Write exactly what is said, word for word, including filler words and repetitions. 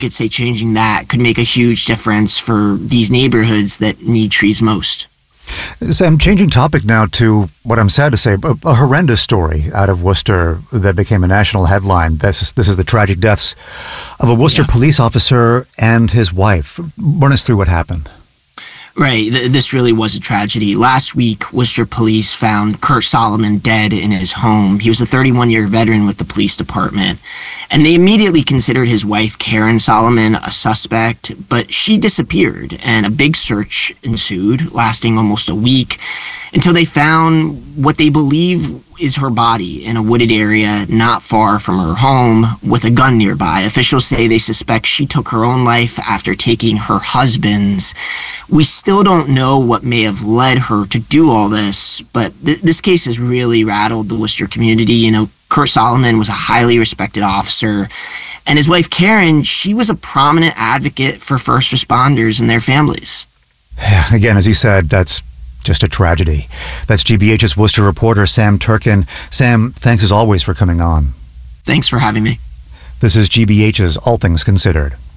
could say changing that could make a huge difference for these neighborhoods that need trees most. Sam, changing topic now to what I'm sad to say, a, a horrendous story out of Worcester that became a national headline. This is, this is the tragic deaths of a Worcester yeah. police officer and his wife. Run us through what happened. Right. Th- this really was a tragedy. Last week, Worcester police found Kurt Solomon dead in his home. He was a thirty-one-year veteran with the police department, and they immediately considered his wife, Karen Solomon, a suspect, but she disappeared, and a big search ensued, lasting almost a week, until they found what they believe is her body in a wooded area not far from her home with a gun nearby. Officials say they suspect she took her own life after taking her husband's. We still don't know what may have led her to do all this, but th- this case has really rattled the Worcester community. You know, Kurt Solomon was a highly respected officer, and his wife Karen, she was a prominent advocate for first responders and their families. Yeah, again, as you said, that's just a tragedy. That's G B H's Worcester reporter Sam Turkin. Sam, thanks as always for coming on. Thanks for having me. This is G B H's All Things Considered.